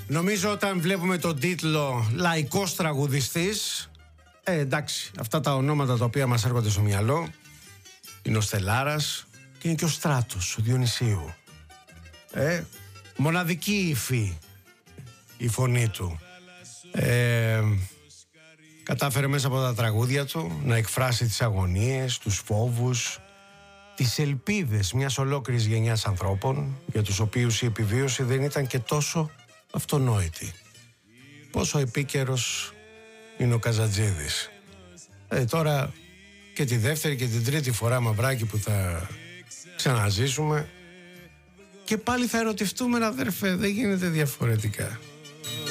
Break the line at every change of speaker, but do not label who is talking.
Νομίζω όταν βλέπουμε τον τίτλο «Λαϊκός τραγουδιστής», εντάξει, αυτά τα ονόματα τα οποία μας έρχονται στο μυαλό είναι ο Στελάρας και είναι και ο Στράτος, ο Διονυσίου. Μοναδική υφή η φωνή του. Κατάφερε μέσα από τα τραγούδια του να εκφράσει τις αγωνίες, τους φόβους, τις ελπίδες μιας ολόκληρης γενιάς ανθρώπων για τους οποίους η επιβίωση δεν ήταν και τόσο αυτονόητη. Πόσο επίκαιρος είναι ο Καζατζίδης. Τώρα και τη δεύτερη και την τρίτη φορά, Μαυράκη, που θα ξαναζήσουμε και πάλι θα ερωτευτούμε, αδερφέ, δεν γίνεται διαφορετικά.